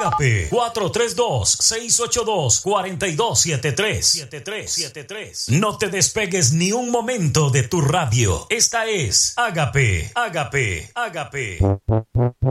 Ágape 432-682-4273. No te despegues ni un momento de tu radio. Esta es Ágape.